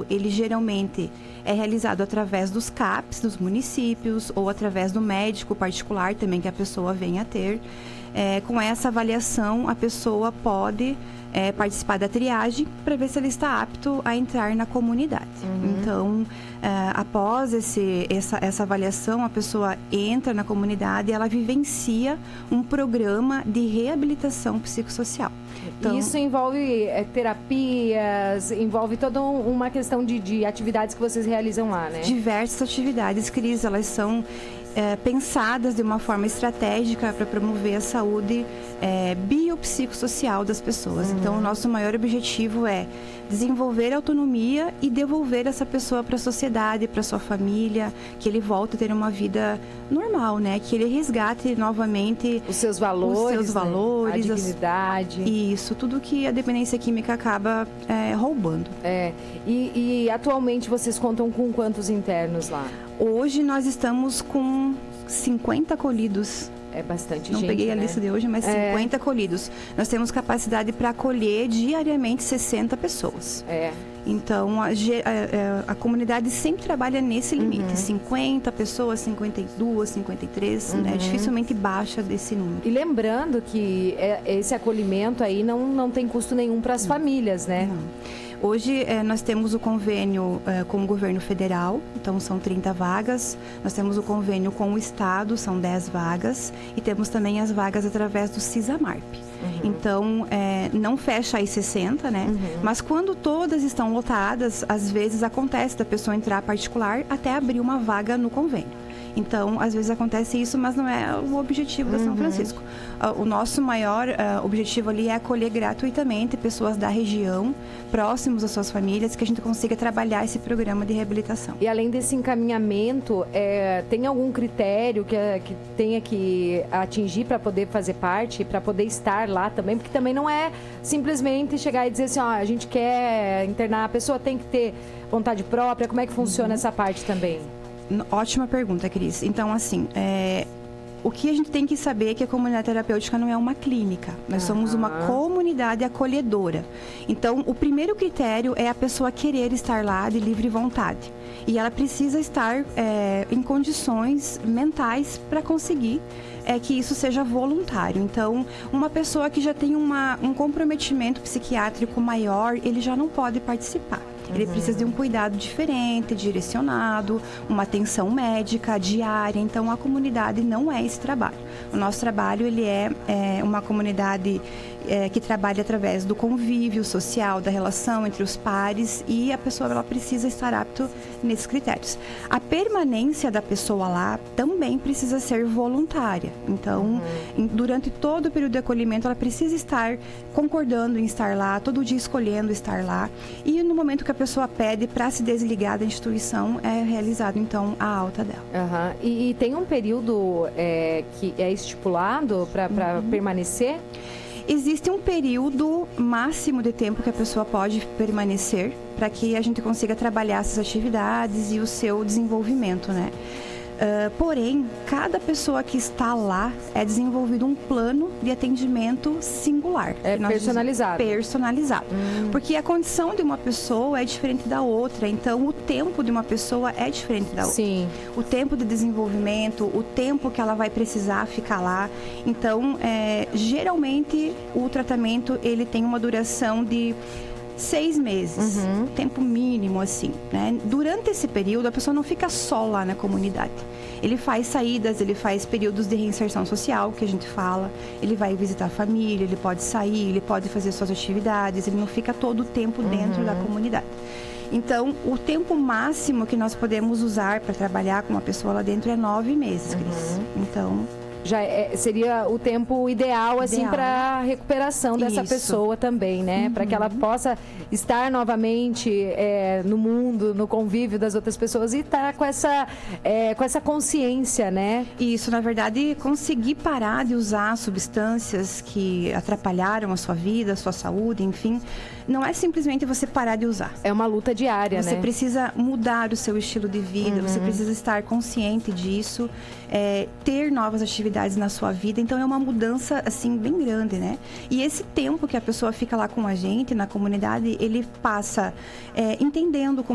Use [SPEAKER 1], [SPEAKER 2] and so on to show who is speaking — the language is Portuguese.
[SPEAKER 1] ele geralmente é realizado através dos CAPs, dos municípios, ou através do médico particular também que a pessoa venha a ter. Com essa avaliação, a pessoa pode participar da triagem para ver se ele está apto a entrar na comunidade. Então, após essa avaliação, a pessoa entra na comunidade e ela vivencia um programa de reabilitação psicossocial.
[SPEAKER 2] Então, isso envolve terapias, envolve toda uma questão de atividades que vocês realizam lá, né?
[SPEAKER 1] Diversas atividades, Cris, elas são pensadas de uma forma estratégica para promover a saúde biopsicossocial das pessoas. Então, o nosso maior objetivo é desenvolver autonomia e devolver essa pessoa para a sociedade, para sua família, que ele volte a ter uma vida normal, né? Que ele resgate novamente
[SPEAKER 2] os seus valores,
[SPEAKER 1] né? A
[SPEAKER 2] dignidade.
[SPEAKER 1] Isso, tudo que a dependência química acaba roubando.
[SPEAKER 2] E atualmente vocês contam com quantos internos lá?
[SPEAKER 1] Hoje nós estamos com 50 acolhidos.
[SPEAKER 2] É bastante
[SPEAKER 1] Não
[SPEAKER 2] gente,
[SPEAKER 1] peguei a
[SPEAKER 2] né?
[SPEAKER 1] lista de hoje, mas 50 acolhidos. Nós temos capacidade para acolher diariamente 60 pessoas. Então, a comunidade sempre trabalha nesse limite. 50 pessoas, 52, 53, né? Dificilmente baixa desse número.
[SPEAKER 2] E lembrando que esse acolhimento aí não tem custo nenhum para as famílias, né?
[SPEAKER 1] Não. Hoje nós temos o convênio com o governo federal, então são 30 vagas. Nós temos o convênio com o estado, são 10 vagas. E temos também as vagas através do CISAMARP. Então, não fecha aí 60, né? Mas quando todas estão lotadas, às vezes acontece da pessoa entrar particular até abrir uma vaga no convênio. Então, às vezes acontece isso, mas não é o objetivo da São Francisco. O nosso maior objetivo ali é acolher gratuitamente pessoas da região, próximos às suas famílias, que a gente consiga trabalhar esse programa de reabilitação.
[SPEAKER 2] E além desse encaminhamento, tem algum critério que tenha que atingir para poder fazer parte, para poder estar lá também? Porque também não é simplesmente chegar e dizer assim, a gente quer internar, a pessoa tem que ter vontade própria. Como é que funciona essa parte também?
[SPEAKER 1] Ótima pergunta, Cris. Então, assim, o que a gente tem que saber é que a comunidade terapêutica não é uma clínica. Nós somos uma comunidade acolhedora. Então, o primeiro critério é a pessoa querer estar lá de livre vontade. E ela precisa estar em condições mentais para conseguir que isso seja voluntário. Então, uma pessoa que já tem um comprometimento psiquiátrico maior, ele já não pode participar. Ele precisa de um cuidado diferente, direcionado, uma atenção médica diária. Então, a comunidade não é esse trabalho. O nosso trabalho ele é uma comunidade que trabalha através do convívio social, da relação entre os pares, e a pessoa ela precisa estar apta nesses critérios. A permanência da pessoa lá também precisa ser voluntária. Então, durante todo o período de acolhimento, ela precisa estar concordando em estar lá, todo dia escolhendo estar lá. E no momento que a pessoa pede para se desligar da instituição, é realizado, então, a alta dela.
[SPEAKER 2] E tem um período que é estipulado para permanecer?
[SPEAKER 1] Existe um período máximo de tempo que a pessoa pode permanecer para que a gente consiga trabalhar essas atividades e o seu desenvolvimento, né? Porém, cada pessoa que está lá é desenvolvido um plano de atendimento singular.
[SPEAKER 2] Personalizado.
[SPEAKER 1] Personalizado. Porque a condição de uma pessoa é diferente da outra. Então, o tempo de uma pessoa é diferente da outra.
[SPEAKER 2] Sim.
[SPEAKER 1] O tempo de desenvolvimento, o tempo que ela vai precisar ficar lá. Então, geralmente, o tratamento ele tem uma duração de 6 meses, tempo mínimo, assim, né? Durante esse período, a pessoa não fica só lá na comunidade. Ele faz saídas, ele faz períodos de reinserção social, que a gente fala. Ele vai visitar a família, ele pode sair, ele pode fazer suas atividades, ele não fica todo o tempo dentro da comunidade. Então, o tempo máximo que nós podemos usar para trabalhar com uma pessoa lá dentro é 9 meses, Cris. Então,
[SPEAKER 2] já seria o tempo ideal, assim, para recuperação dessa pessoa também, né? Para que ela possa estar novamente no mundo, no convívio das outras pessoas e estar com essa consciência, né?
[SPEAKER 1] Isso, na verdade, conseguir parar de usar substâncias que atrapalharam a sua vida, a sua saúde, enfim, não é simplesmente você parar de usar.
[SPEAKER 2] É uma luta diária, né?
[SPEAKER 1] Você precisa mudar o seu estilo de vida, você precisa estar consciente disso, ter novas atividades na sua vida. Então, é uma mudança, assim, bem grande, né? E esse tempo que a pessoa fica lá com a gente, na comunidade, ele passa entendendo como